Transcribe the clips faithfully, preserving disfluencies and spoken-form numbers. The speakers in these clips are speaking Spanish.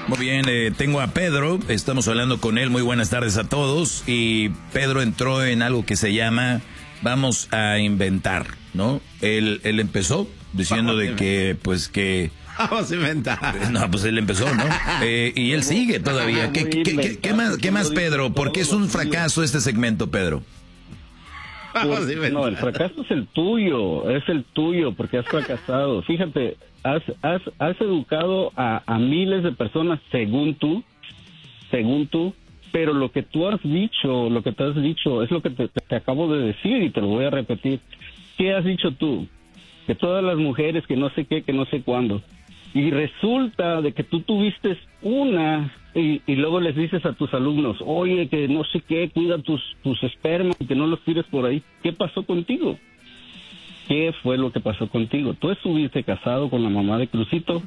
Muy bien, eh, tengo a Pedro, estamos hablando con él, muy buenas tardes a todos, y Pedro entró en algo que se llama vamos a inventar, ¿no? Él, él empezó diciendo de que, pues que... Vamos a inventar. No, pues él empezó, ¿no? Eh, y él sigue todavía. ¿Qué, qué, qué, qué más, qué más, Pedro? ¿Por qué es un fracaso este segmento, Pedro? Por, no, el fracaso es el tuyo, es el tuyo, porque has fracasado. Fíjate, has, has, has educado a, a miles de personas según tú, según tú, pero lo que tú has dicho, lo que te has dicho, es lo que te, te, te acabo de decir y te lo voy a repetir. ¿Qué has dicho tú? Que todas las mujeres, que no sé qué, que no sé cuándo. Y resulta de que tú tuviste una y, y luego les dices a tus alumnos, oye, que no sé qué, cuida tus, tus espermas y que no los tires por ahí. ¿Qué pasó contigo? ¿Qué fue lo que pasó contigo? Tú estuviste casado con la mamá de Crucito.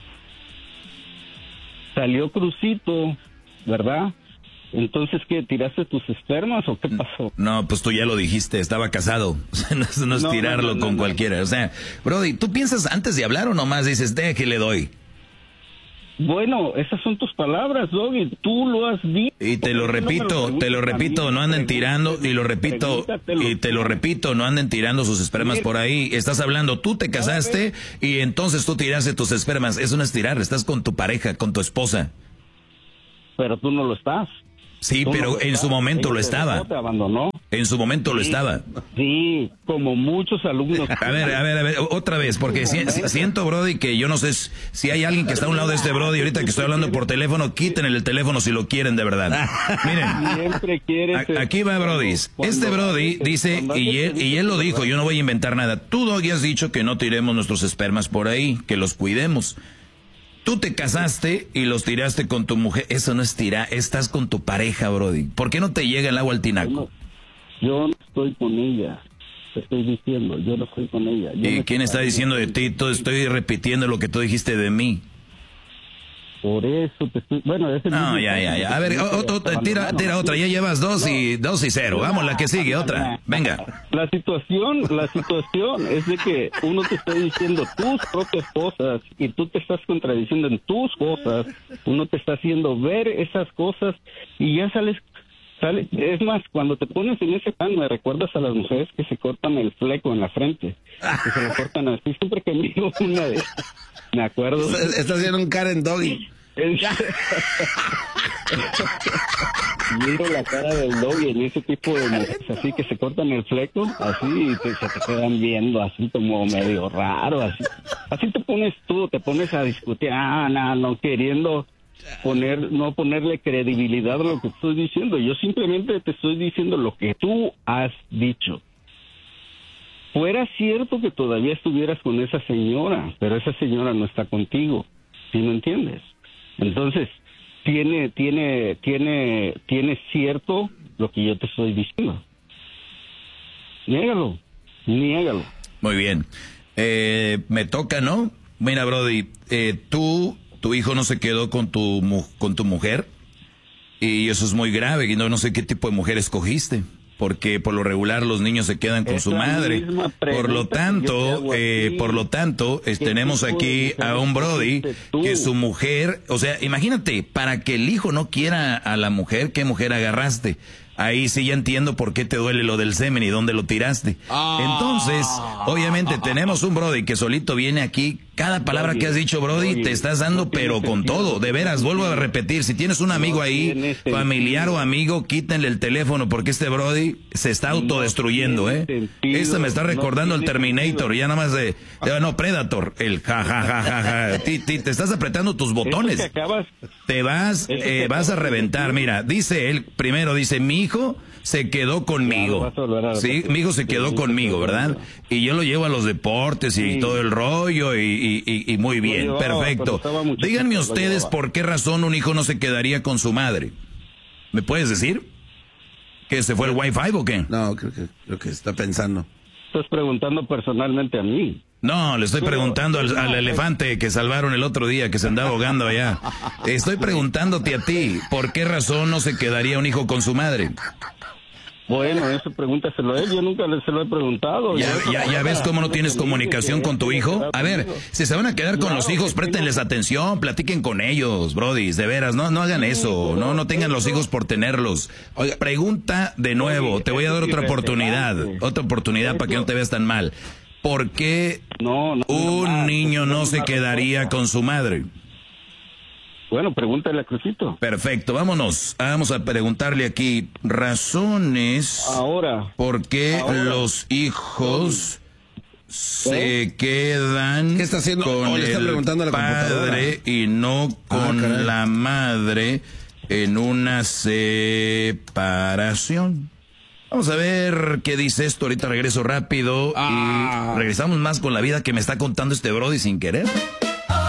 Salió Crucito, ¿verdad? Entonces, ¿qué? ¿Tiraste tus espermas o qué pasó? No, pues tú ya lo dijiste, estaba casado. no, es, no es no, tirarlo no, no, con no, cualquiera. O sea, Brody, ¿tú piensas antes de hablar o nomás dices, deje que le doy? Bueno, esas son tus palabras, Doggy. Tú lo has dicho. Y te lo repito, te lo repito, no anden tirando, y lo repito, y te lo repito, no anden tirando sus espermas por ahí. Estás hablando, tú te casaste y entonces tú tiraste tus espermas. Eso no es tirar, estás con tu pareja, con tu esposa. Pero tú no lo estás. Sí, tú pero no en su momento lo estaba. Te abandonó. En su momento sí, lo estaba. Sí, como muchos alumnos. A ver, a ver, a ver, otra vez, porque si, si, siento, Brody, que yo no sé si hay alguien que está a un lado de este Brody, ahorita que estoy hablando por teléfono, quítenle el teléfono si lo quieren de verdad. Miren, siempre quieres, a, aquí va Brody. Este Brody dice, y él, y él lo dijo, yo no voy a inventar nada. Tú, Doggy, has dicho que no tiremos nuestros espermas por ahí, que los cuidemos. Tú te casaste y los tiraste con tu mujer. Eso no es tirar, estás con tu pareja, Brody. ¿Por qué no te llega el agua al tinaco? Yo no estoy con ella. Te estoy diciendo, yo no estoy con ella. Yo ¿Y quién está diciendo de ti? Tú estoy repitiendo lo que tú dijiste de mí. Por eso te estoy... Bueno, ese no, ya, ya, ya. A ver, o, o, tira, tira otra. Ya llevas dos y dos y cero. Vamos, la que sigue, otra. Venga. La situación, la situación es de que uno te está diciendo tus propias cosas y tú te estás contradiciendo en tus cosas. Uno te está haciendo ver esas cosas y ya sales... Sale, es más, cuando te pones en ese plan, me recuerdas a las mujeres que se cortan el fleco en la frente, que se lo cortan así, siempre que miro una de esas, me acuerdo. Está haciendo un Karen Doggy. Miro la cara del Doggy en ese tipo de mujeres, así que se cortan el fleco, así, y te, se te quedan viendo así como medio raro, así. Así te pones tú, te pones a discutir, ah, no, no, queriendo... poner no ponerle credibilidad a lo que estoy diciendo. Yo simplemente te estoy diciendo lo que tú has dicho. Fuera cierto que todavía estuvieras con esa señora, pero esa señora no está contigo, ¿sí me entiendes? Entonces, tiene tiene tiene tiene cierto lo que yo te estoy diciendo. Niégalo, niégalo. Muy bien. Eh, me toca, ¿no? Mira, Brody, eh, tú tu hijo no se quedó con tu con tu mujer y eso es muy grave y no, no sé qué tipo de mujer escogiste porque por lo regular los niños se quedan con es su madre. Por lo tanto, eh, por lo tanto, es, tenemos aquí a un Brody que su mujer, o sea, imagínate, para que el hijo no quiera a la mujer, ¿qué mujer agarraste? Ahí sí ya entiendo por qué te duele lo del semen y dónde lo tiraste. Ah. Entonces, obviamente tenemos un Brody que solito viene aquí. Cada palabra que has dicho, Brody, te estás dando pero con todo. De veras, vuelvo a repetir. Si tienes un amigo ahí, familiar o amigo, quítenle el teléfono porque este Brody se está autodestruyendo, ¿eh? Este me está recordando el Terminator. Ya nada más de... No, Predator. El ja, ja, ja, ja, ja. Te, te, te estás apretando tus botones. Te vas, eh, vas a reventar. Mira, dice él, primero dice, mi hijo se quedó conmigo. Sí, mi hijo se quedó conmigo, ¿verdad? Y yo lo llevo a los deportes y todo el rollo y... Y, y, y muy bien, no, perfecto. Díganme ustedes por qué razón un hijo no se quedaría con su madre. ¿Me puedes decir? ¿Que se fue el wifi o qué? No, creo que, creo que está pensando. Estás preguntando personalmente a mí. No, le estoy Pero, preguntando al, al elefante que salvaron el otro día, que se andaba ahogando allá. Estoy preguntándote a ti, ¿por qué razón no se quedaría un hijo con su madre? Bueno, eso pregúntaselo a él, yo nunca se lo he preguntado. ¿Ya, ya, ya ves cómo no tienes comunicación con tu hijo? A ver, si se van a quedar con los hijos, préstenles atención, platiquen con ellos, brodis, de veras, no, no hagan eso, no, no tengan los hijos por tenerlos. Oiga, pregunta de nuevo, te voy a dar otra oportunidad, otra oportunidad para que no te veas tan mal. ¿Por qué un niño no se quedaría con su madre? Bueno, pregúntale a Crucito. Perfecto, vámonos. Vamos a preguntarle aquí razones ahora por qué ahora. los hijos se ¿Eh? quedan ¿Qué está haciendo? con oh, le está el preguntando a la padre y no con ah, la madre en una separación. Vamos a ver qué dice esto. Ahorita regreso rápido ah. y regresamos más con la vida que me está contando este brody sin querer.